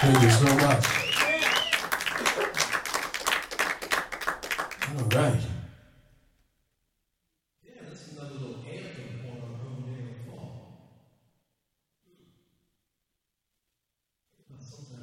Thank you so much. All right. Yeah, that's another little anthem on our home day in the fall. Sometimes